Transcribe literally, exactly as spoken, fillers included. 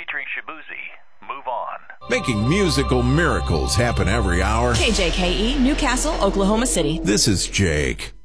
featuring Shabuzi. Move on. Making musical miracles happen every hour. K J K E, Newcastle, Oklahoma City. This is Jake.